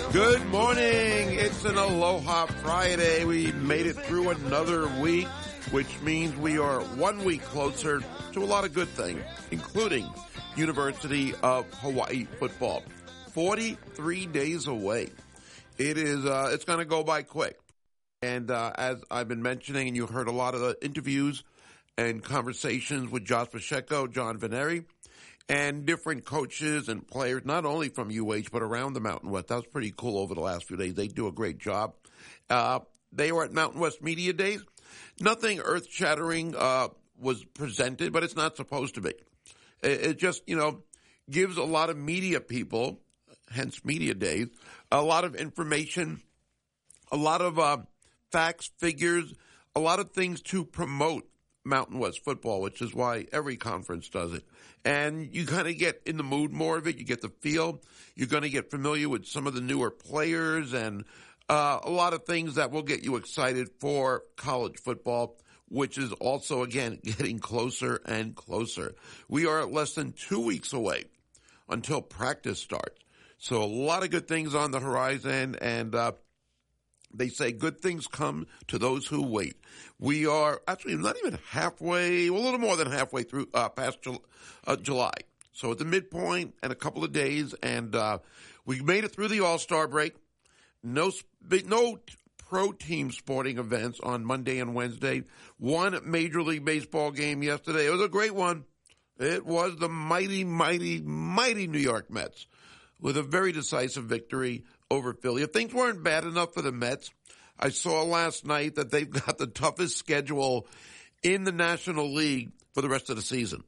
Good morning. It's an Aloha Friday. We made it through another week, which means we are 1 week closer to a lot of good things, including University of Hawaii football. 43 days away. It's going to go by quick. And as I've been mentioning, and you heard a lot of the interviews and conversations with Josh Pacheco, John Veneri, and different coaches and players, not only from UH, but around the Mountain West. That was pretty cool over the last few days. They do a great job. They were at Mountain West Media Days. Nothing earth-shattering was presented, but it's not supposed to be. It just, gives a lot of media people, hence Media Days, a lot of information, a lot of facts, figures, a lot of things to promote Mountain West football, which is why every conference does it. And you kind of get in the mood more of it. You get the feel. You're going to get familiar with some of the newer players and a lot of things that will get you excited for college football, which is also, again, getting closer and closer. We are less than 2 weeks away until practice starts. So a lot of good things on the horizon, and they say good things come to those who wait. We are actually not even halfway, a little more than halfway through past July. So at the midpoint and a couple of days, and we made it through the All-Star break. No pro team sporting events on Monday and Wednesday. One Major League Baseball game yesterday. It was a great one. It was the mighty, mighty, mighty New York Mets with a very decisive victory over Philly. If things weren't bad enough for the Mets, I saw last night that they've got the toughest schedule in the National League for the rest of the season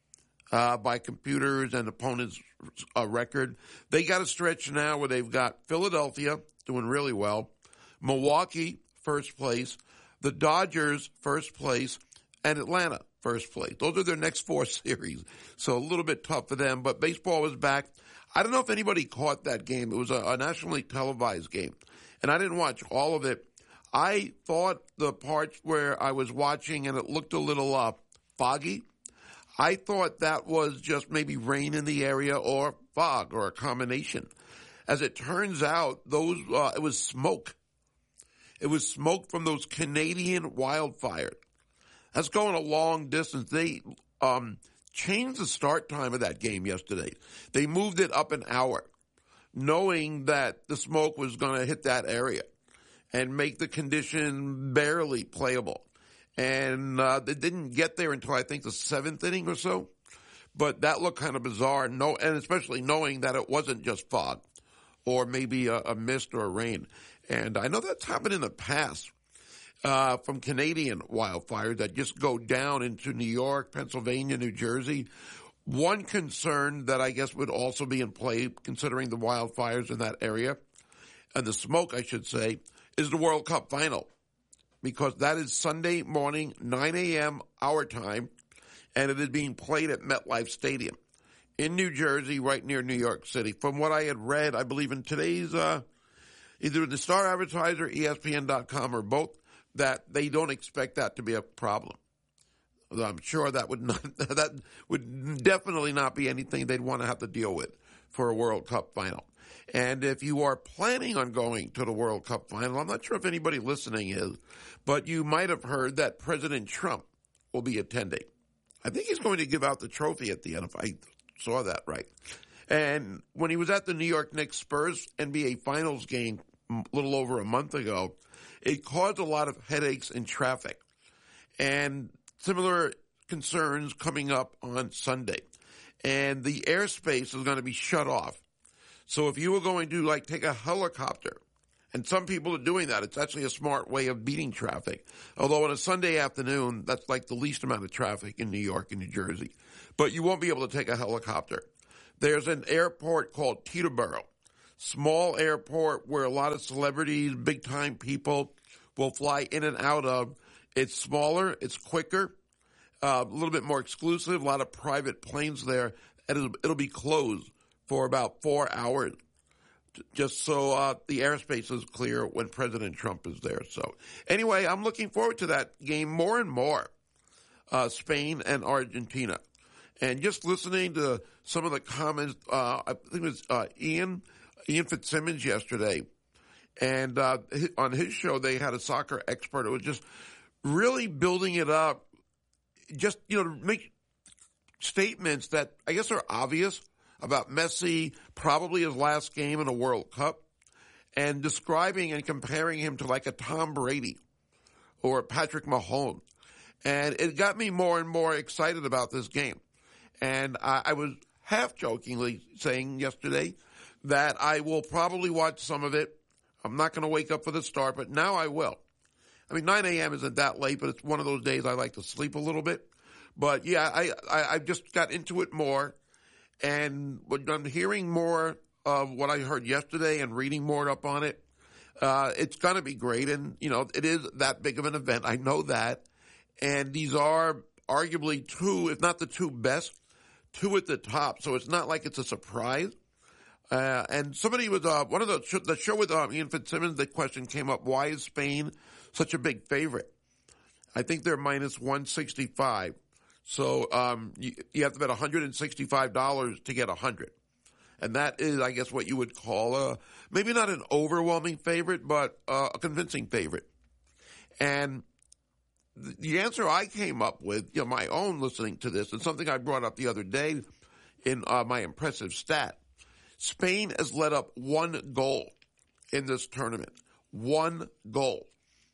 by computers and opponents' record. They got a stretch now where they've got Philadelphia doing really well, Milwaukee, first place, the Dodgers, first place, and Atlanta, first place. Those are their next four series. So a little bit tough for them, but baseball is back. I don't know if anybody caught that game. It was a nationally televised game, and I didn't watch all of it. I thought the parts where I was watching and it looked a little foggy, I thought that was just maybe rain in the area or fog or a combination. As it turns out, it was smoke. It was smoke from those Canadian wildfires. That's going a long distance. They changed the start time of that game yesterday. They moved it up an hour, knowing that the smoke was going to hit that area and make the condition barely playable. And they didn't get there until, I think, the seventh inning or so. But that looked kind of bizarre, and especially knowing that it wasn't just fog or maybe a mist or a rain. And I know that's happened in the past. From Canadian wildfires that just go down into New York, Pennsylvania, New Jersey. One concern that I guess would also be in play, considering the wildfires in that area, and the smoke, I should say, is the World Cup final. Because that is Sunday morning, 9 a.m. our time, and it is being played at MetLife Stadium in New Jersey, right near New York City. From what I had read, I believe in today's, either the Star Advertiser, ESPN.com, or both, that they don't expect that to be a problem. I'm sure that would definitely not be anything they'd want to have to deal with for a World Cup final. And if you are planning on going to the World Cup final, I'm not sure if anybody listening is, but you might have heard that President Trump will be attending. I think he's going to give out the trophy at the end, if I saw that right. And when he was at the New York Knicks Spurs NBA Finals game a little over a month ago, it caused a lot of headaches in traffic and similar concerns coming up on Sunday. And the airspace is going to be shut off. So if you were going to take a helicopter, and some people are doing that, it's actually a smart way of beating traffic. Although on a Sunday afternoon, that's like the least amount of traffic in New York and New Jersey. But you won't be able to take a helicopter. There's an airport called Teterboro. Small airport where a lot of celebrities, big-time people will fly in and out of. It's smaller, it's quicker, a little bit more exclusive, a lot of private planes there, and it'll be closed for about 4 hours, just so the airspace is clear when President Trump is there. So anyway, I'm looking forward to that game more and more, Spain and Argentina. And just listening to some of the comments, I think it was Ian Ian Fitzsimmons yesterday, and on his show they had a soccer expert who was just really building it up, just, to make statements that I guess are obvious about Messi, probably his last game in a World Cup, and describing and comparing him to like a Tom Brady or Patrick Mahomes. And it got me more and more excited about this game. And I was half jokingly saying yesterday that I will probably watch some of it. I'm not going to wake up for the start, but now I will. I mean, 9 a.m. isn't that late, but it's one of those days I like to sleep a little bit. But yeah, I just got into it more. And when I'm hearing more of what I heard yesterday and reading more up on it, it's going to be great. And, it is that big of an event. I know that. And these are arguably two, if not the two best, two at the top. So it's not like it's a surprise. And somebody was, one of the show with Ian Fitzsimmons, the question came up, why is Spain such a big favorite? I think they're minus 165. So you have to bet $165 to get 100. And that is, I guess, what you would call maybe not an overwhelming favorite, but a convincing favorite. And the answer I came up with, my own listening to this, and something I brought up the other day in my impressive stat, Spain has let up one goal in this tournament. One goal.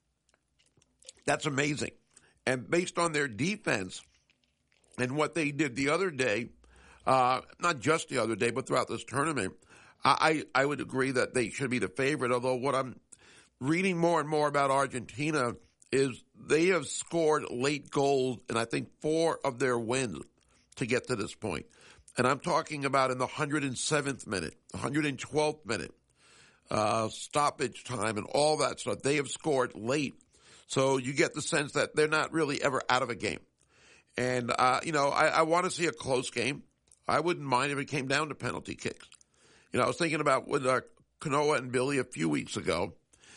That's amazing. And based on their defense and what they did the other day, not just the other day, but throughout this tournament, I would agree that they should be the favorite, although what I'm reading more and more about Argentina is they have scored late goals in, I think, 4 of their wins to get to this point. And I'm talking about in the 107th minute, 112th minute, stoppage time and all that stuff. They have scored late. So you get the sense that they're not really ever out of a game. And, I want to see a close game. I wouldn't mind if it came down to penalty kicks. I was thinking about with Kanoa and Billy a few weeks ago,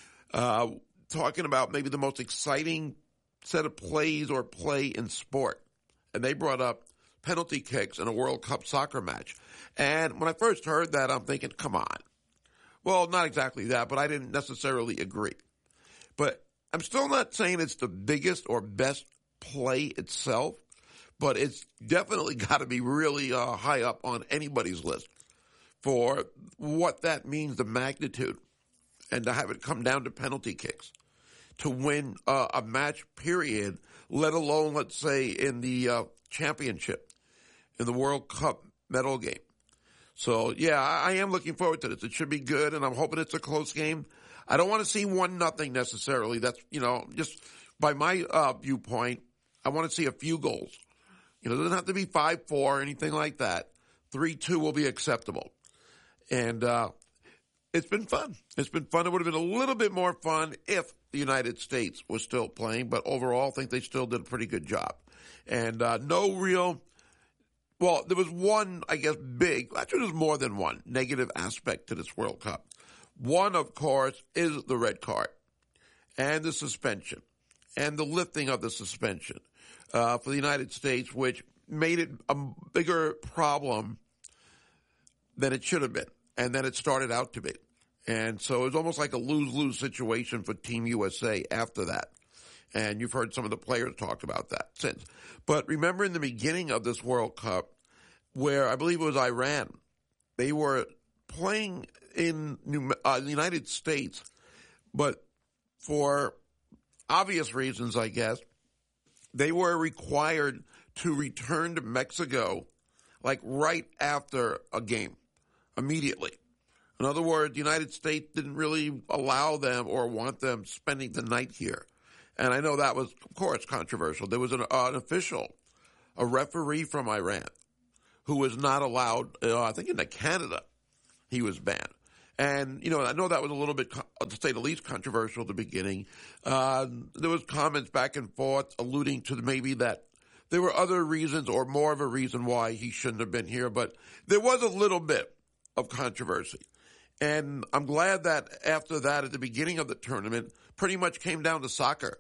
talking about maybe the most exciting set of plays or play in sport. And they brought up penalty kicks in a World Cup soccer match. And when I first heard that, I'm thinking, come on. Well, not exactly that, but I didn't necessarily agree. But I'm still not saying it's the biggest or best play itself, but it's definitely got to be really high up on anybody's list for what that means, the magnitude, and to have it come down to penalty kicks to win a match period, let alone, let's say, in the championship, in the World Cup medal game. So, yeah, I am looking forward to this. It should be good, and I'm hoping it's a close game. I don't want to see 1-0 necessarily. That's, just by my viewpoint, I want to see a few goals. It doesn't have to be 5-4 or anything like that. 3-2 will be acceptable. And it's been fun. It's been fun. It would have been a little bit more fun if the United States was still playing, but overall I think they still did a pretty good job. And no real, well, there was one, I guess, actually there's more than one negative aspect to this World Cup. One, of course, is the red card and the suspension and the lifting of the suspension for the United States, which made it a bigger problem than it should have been and than it started out to be. And so it was almost like a lose-lose situation for Team USA after that. And you've heard some of the players talk about that since. But remember in the beginning of this World Cup, where I believe it was Iran, they were playing in the United States, but for obvious reasons, I guess, they were required to return to Mexico like right after a game, immediately. In other words, the United States didn't really allow them or want them spending the night here. And I know that was, of course, controversial. There was an official, a referee from Iran, who was not allowed, I think into Canada, he was banned. And, I know that was a little bit, to say the least, controversial at the beginning. There was comments back and forth alluding to maybe that there were other reasons or more of a reason why he shouldn't have been here. But there was a little bit of controversy. And I'm glad that after that, at the beginning of the tournament, pretty much came down to soccer.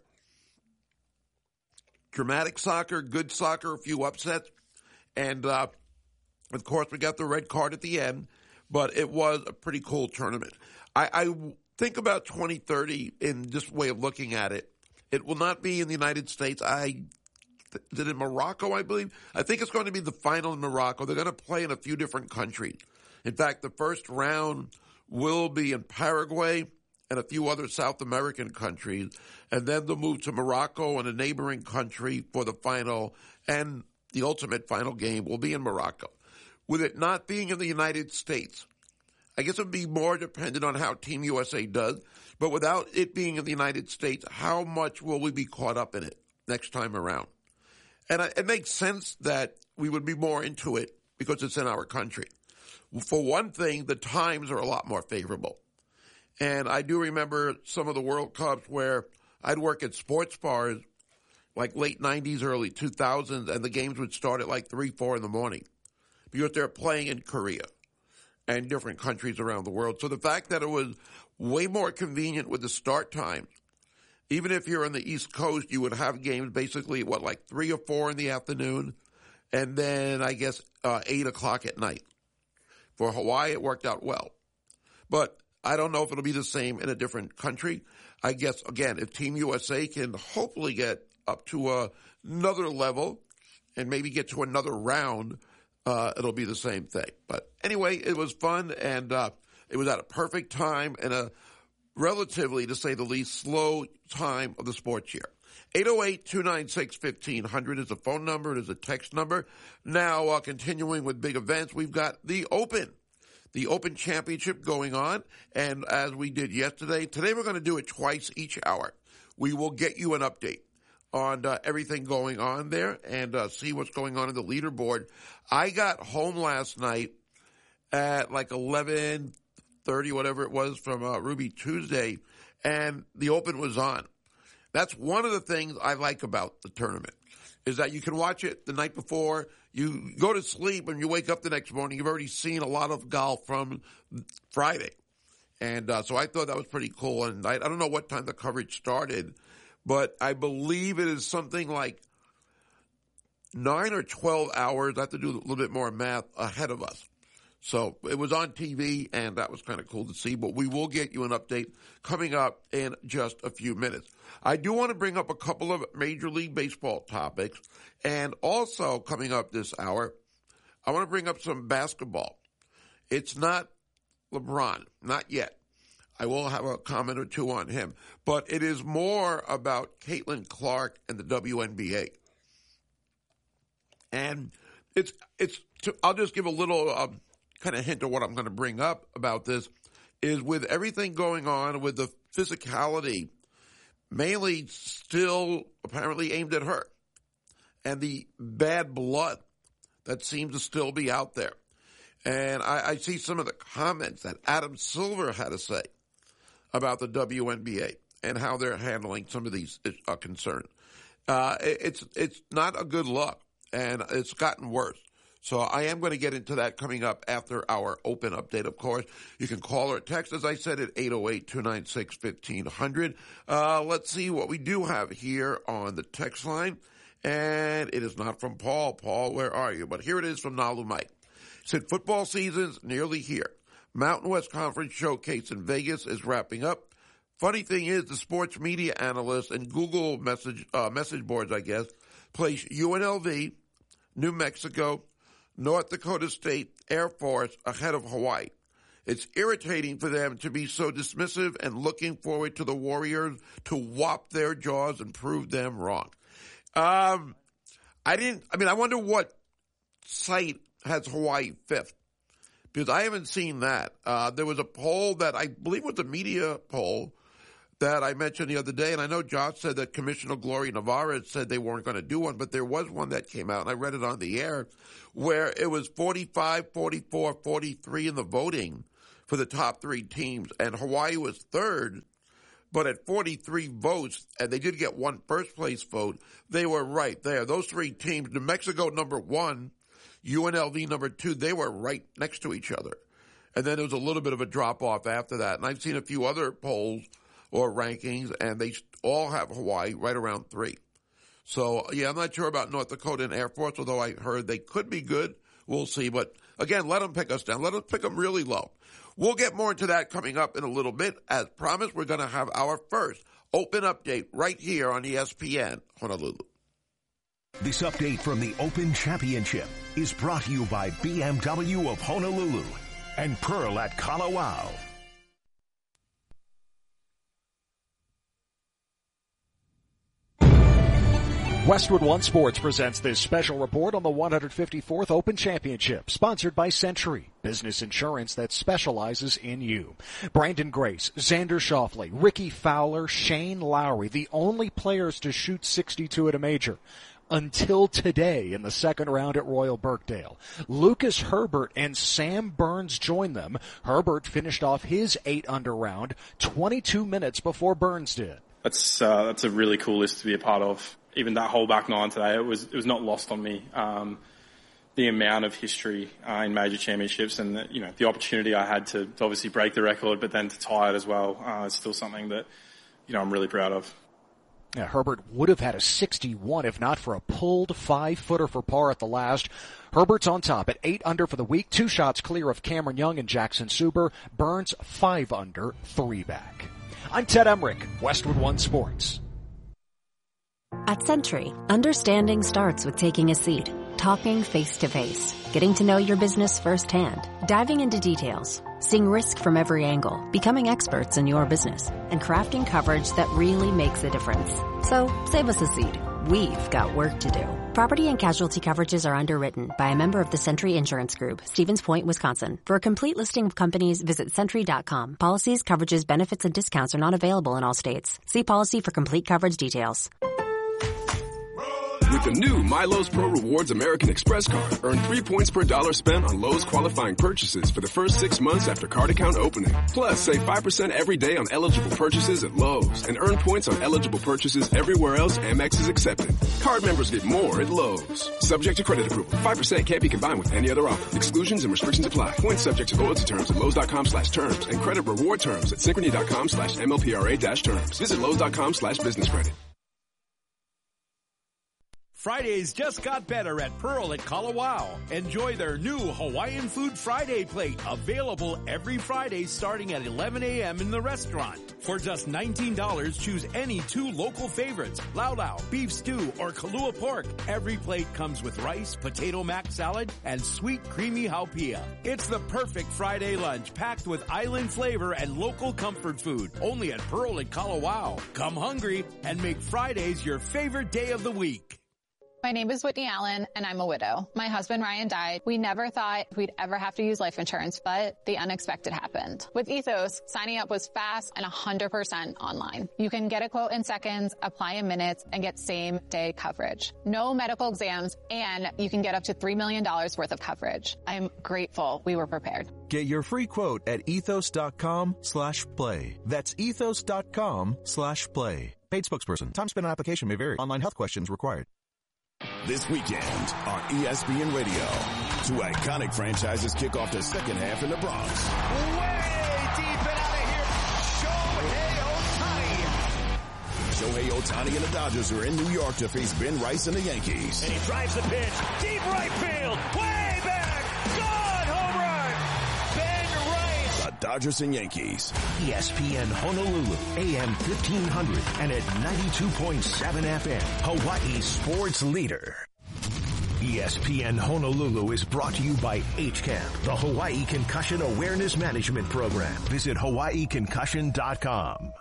Dramatic soccer, good soccer, a few upsets. And, of course, we got the red card at the end. but it was a pretty cool tournament. I think about 2030 in this way of looking at it. It will not be in the United States. Is it in Morocco, I believe? I think it's going to be the final in Morocco. They're going to play in a few different countries. In fact, the first round will be in Paraguay and a few other South American countries, and then they'll move to Morocco and a neighboring country for the final, and the ultimate final game will be in Morocco. With it not being in the United States, I guess it would be more dependent on how Team USA does, but without it being in the United States, how much will we be caught up in it next time around? And it makes sense that we would be more into it because it's in our country. For one thing, the times are a lot more favorable. And I do remember some of the World Cups where I'd work at sports bars like late 90s, early 2000s, and the games would start at like 3, 4 in the morning because they're playing in Korea and different countries around the world. So the fact that it was way more convenient with the start time, even if you're on the East Coast, you would have games basically, like 3 or 4 in the afternoon, and then I guess 8 o'clock at night. For Hawaii, it worked out well. But I don't know if it'll be the same in a different country. I guess, again, if Team USA can hopefully get up to another level and maybe get to another round, it'll be the same thing. But anyway, it was fun, and it was at a perfect time and a relatively, to say the least, slow time of the sports year. 808-296-1500 is the phone number. It is a text number. Now, continuing with big events, we've got the Open Championship going on. And as we did yesterday, today we're going to do it twice each hour. We will get you an update on everything going on there and see what's going on in the leaderboard. I got home last night at like 11:30, whatever it was, from Ruby Tuesday, and the Open was on. That's one of the things I like about the tournament, is that you can watch it the night before. You go to sleep and you wake up the next morning. You've already seen a lot of golf from Friday. And so I thought that was pretty cool. And I don't know what time the coverage started, but I believe it is something like 9 or 12 hours. I have to do a little bit more math ahead of us. So it was on TV, and that was kind of cool to see. But we will get you an update coming up in just a few minutes. I do want to bring up a couple of Major League Baseball topics. And also coming up this hour, I want to bring up some basketball. It's not LeBron, not yet. I will have a comment or two on him. But it is more about Caitlin Clark and the WNBA. And I'll just give a little kind of hint of what I'm going to bring up about this, is with everything going on with the physicality, mainly still apparently aimed at her, and the bad blood that seems to still be out there. And I see some of the comments that Adam Silver had to say about the WNBA and how they're handling some of these concerns. It's not a good look, and it's gotten worse. So I am going to get into that coming up after our Open update, of course. You can call or text, as I said, at 808-296-1500. Let's see what we do have here on the text line. And it is not from Paul. Paul, where are you? But here it is from Nalu Mike. He said, football season's nearly here. Mountain West Conference Showcase in Vegas is wrapping up. Funny thing is, the sports media analysts and Google message boards, I guess, place UNLV, New Mexico, North Dakota State, Air Force ahead of Hawaii. It's irritating for them to be so dismissive and looking forward to the Warriors to whop their jaws and prove them wrong. I wonder what site has Hawaii fifth, because I haven't seen that. There was a poll that I believe was a media poll that I mentioned the other day, and I know Josh said that Commissioner Gloria Navarro said they weren't going to do one, but there was one that came out, and I read it on the air, where it was 45, 44, 43 in the voting for the top three teams, and Hawaii was third, but at 43 votes, and they did get one first-place vote, they were right there. Those three teams, New Mexico number 1, UNLV number 2, they were right next to each other. And then there was a little bit of a drop-off after that, and I've seen a few other polls or rankings, and they all have Hawaii right around 3. So, yeah, I'm not sure about North Dakota and Air Force, although I heard they could be good. We'll see. But Again, let them pick us down. Let us pick them really low. We'll get more into that coming up in a little bit. As promised, we're going to have our first Open update right here on ESPN Honolulu. This update from the Open Championship is brought to you by BMW of Honolulu and Pearl at Kalawao. Westwood One Sports presents this special report on the 154th Open Championship, sponsored by Century, business insurance that specializes in you. Brandon Grace, Xander Schauffele, Ricky Fowler, Shane Lowry, the only players to shoot 62 at a major until today in the second round at Royal Birkdale. Lucas Herbert and Sam Burns joined them. Herbert finished off his 8-under round 22 minutes before Burns did. That's a really cool list to be a part of. Even that whole back nine today, it was not lost on me. The amount of history in major championships and the opportunity I had to obviously break the record, but then to tie it as well, is still something that I'm really proud of. Yeah, Herbert would have had a 61 if not for a pulled 5-footer for par at the last. Herbert's on top at 8-under for the week, 2 shots clear of Cameron Young and Jackson Suber. Burns 5-under, 3 back. I'm Ted Emmerich, Westwood One Sports. At Century, understanding starts with taking a seat, talking face-to-face, getting to know your business firsthand, diving into details, seeing risk from every angle, becoming experts in your business, and crafting coverage that really makes a difference. So, save us a seat. We've got work to do. Property and casualty coverages are underwritten by a member of the Century Insurance Group, Stevens Point, Wisconsin. For a complete listing of companies, visit Century.com. Policies, coverages, benefits, and discounts are not available in all states. See policy for complete coverage details. With the new MyLowe's Pro Rewards American Express card, earn 3 points per dollar spent on Lowe's qualifying purchases for the first 6 months after card account opening. Plus, save 5% every day on eligible purchases at Lowe's and earn points on eligible purchases everywhere else Amex is accepted. Card members get more at Lowe's. Subject to credit approval. 5% can't be combined with any other offer. Exclusions and restrictions apply. Points subject to loyalty terms at Lowe's.com/terms and credit reward terms at Synchrony.com/MLPRA-terms. Visit Lowe's.com/business credit. Fridays just got better at Pearl at Kalawao. Enjoy their new Hawaiian Food Friday plate, available every Friday starting at 11 a.m. in the restaurant. For just $19, choose any 2 local favorites, laulau, beef stew, or Kalua pork. Every plate comes with rice, potato mac salad, and sweet creamy haupia. It's the perfect Friday lunch packed with island flavor and local comfort food. Only at Pearl at Kalawao. Come hungry and make Fridays your favorite day of the week. My name is Whitney Allen, and I'm a widow. My husband, Ryan, died. We never thought we'd ever have to use life insurance, but the unexpected happened. With Ethos, signing up was fast and 100% online. You can get a quote in seconds, apply in minutes, and get same-day coverage. No medical exams, and you can get up to $3 million worth of coverage. I'm grateful we were prepared. Get your free quote at ethos.com/play. That's ethos.com/play. Paid spokesperson. Time spent on application may vary. Online health questions required. This weekend on ESPN Radio, 2 iconic franchises kick off the second half in the Bronx. Way deep and out of here, Shohei Ohtani and the Dodgers are in New York to face Ben Rice and the Yankees. And he drives the pitch, deep right field, way back, gone, home run, Ben Rice. The Dodgers and Yankees. ESPN Honolulu, AM 1500 and at 92.7 FM, Hawaii's sports leader. ESPN Honolulu is brought to you by HCAP, the Hawaii Concussion Awareness Management Program. Visit hawaiiconcussion.com.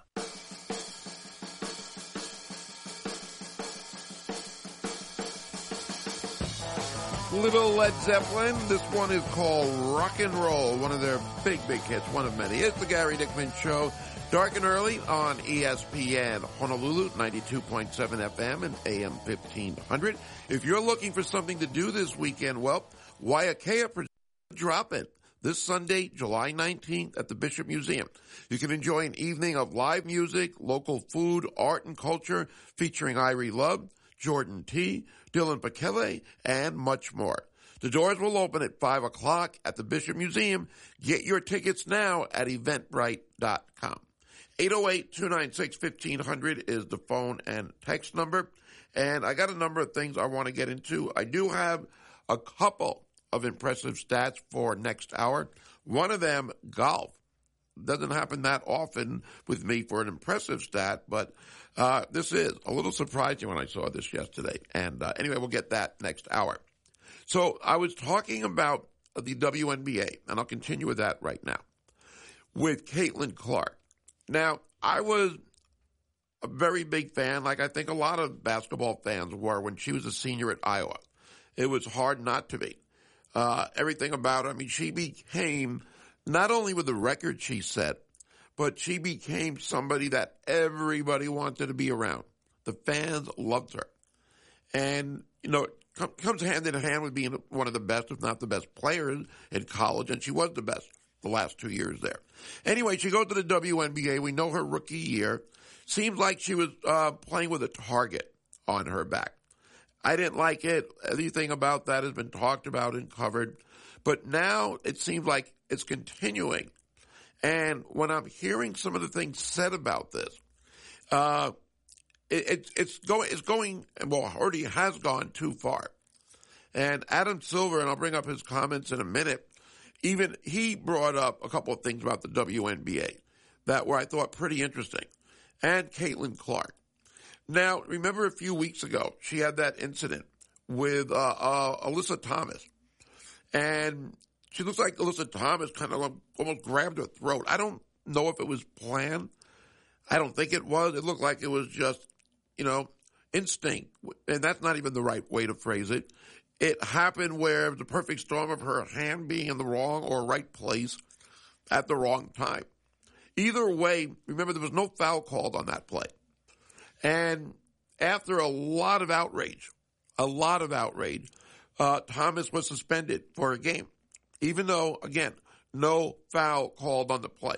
Little Led Zeppelin. This one is called Rock and Roll, one of their big hits, one of many. It's the Gary Dickman Show, dark and early on ESPN Honolulu, 92.7 FM and AM 1500. If you're looking for something to do this weekend, well, Waiakea presents Drop It this Sunday, July 19th at the Bishop Museum. You can enjoy an evening of live music, local food, art, and culture featuring Irie Love, Jordan T., Dylan Pakele, and much more. The doors will open at 5 o'clock at the Bishop Museum. Get your tickets now at eventbrite.com. 808-296-1500 is the phone and text number. And I got a number of things I want to get into. I do have a couple of impressive stats for next hour. One of them, golf. Doesn't happen that often with me for an impressive stat, but this is a little surprising when I saw this yesterday. And anyway, we'll get that next hour. So I was talking about the WNBA, and I'll continue with that right now, with Caitlin Clark. Now, I was a very big fan, like I think a lot of basketball fans were when she was a senior at Iowa. It was hard not to be. Everything about her, I mean, she became, not only with the record she set, but she became somebody that everybody wanted to be around. The fans loved her. And, you know, it comes hand in hand with being one of the best, if not the best players in college, and she was the best the last 2 years there. Anyway, she goes to the WNBA. We know her rookie year. Seems like she was playing with a target on her back. I didn't like it. Anything about that has been talked about and covered. But now it seems like it's continuing. And when I'm hearing some of the things said about this, it's going, well, already has gone too far. And Adam Silver, and I'll bring up his comments in a minute, even he brought up a couple of things about the WNBA that were, I thought, pretty interesting. And Caitlin Clark. Now, remember a few weeks ago, she had that incident with Alyssa Thomas. And she looks like Alyssa Thomas kind of almost grabbed her throat. I don't know if it was planned. I don't think it was. It looked like it was just, you know, instinct. And that's not even the right way to phrase it. It happened where it was the perfect storm of her hand being in the wrong or right place at the wrong time. Either way, remember, there was no foul called on that play. And after a lot of outrage, Thomas was suspended for a game, even though, again, no foul called on the play.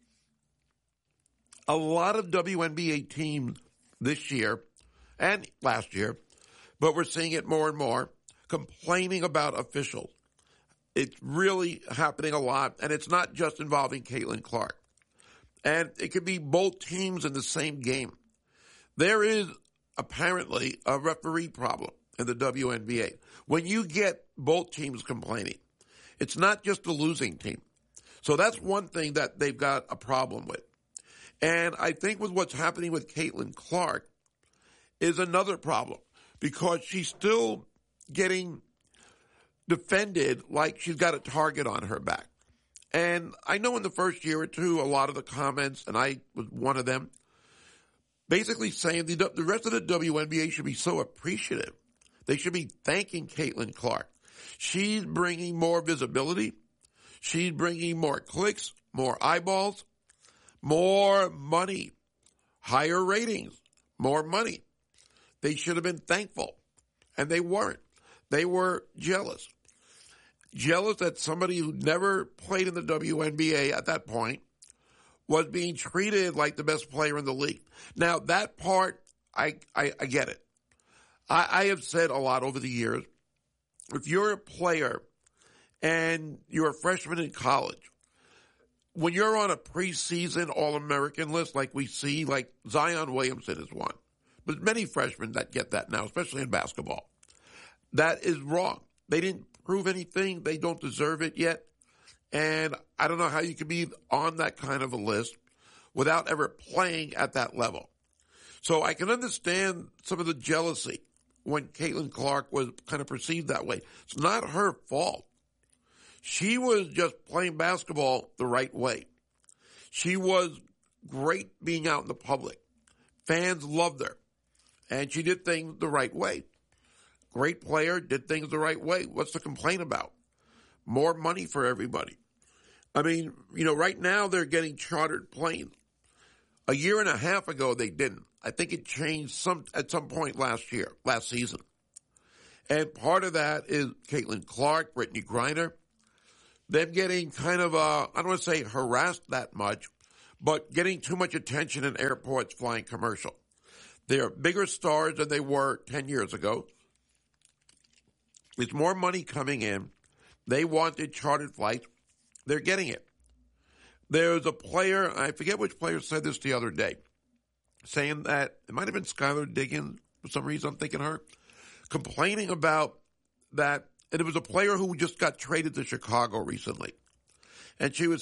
A lot of WNBA teams this year and last year, but we're seeing it more and more, complaining about officials. It's really happening a lot, and it's not just involving Caitlin Clark. And it could be both teams in the same game. There is apparently a referee problem in the WNBA. When you get both teams complaining, it's not just the losing team. So that's one thing that they've got a problem with. And I think with what's happening with Caitlin Clark is another problem because she's still getting defended like she's got a target on her back. And I know in the first year or two, a lot of the comments, and I was one of them, basically saying the rest of the WNBA should be so appreciative. They should be thanking Caitlin Clark. She's bringing more visibility. She's bringing more clicks, more eyeballs, more money, higher ratings, more money. They should have been thankful, and they weren't. They were jealous. Jealous that somebody who never played in the WNBA at that point was being treated like the best player in the league. Now, that part, I get it. I have said a lot over the years, if you're a player and you're a freshman in college, when you're on a preseason All-American list like we see, like Zion Williamson is one, but many freshmen that get that now, especially in basketball, that is wrong. They didn't prove anything. They don't deserve it yet. And I don't know how you can be on that kind of a list without ever playing at that level. So I can understand some of the jealousy when Caitlin Clark was kind of perceived that way. It's not her fault. She was just playing basketball the right way. She was great being out in the public. Fans loved her. And she did things the right way. Great player, did things the right way. What's to complain about? More money for everybody. I mean, you know, right now they're getting chartered planes. A year and a half ago they didn't. I think it changed at some point last season. And part of that is Caitlin Clark, Brittany Griner, them getting kind of, I don't want to say harassed that much, but getting too much attention in airports flying commercial. They're bigger stars than they were 10 years ago. There's more money coming in. They wanted chartered flights. They're getting it. There's a player, I forget which player said this the other day, saying that, it might have been Skylar Diggins, for some reason I'm thinking her, complaining about that And it was a player who just got traded to Chicago recently. And she was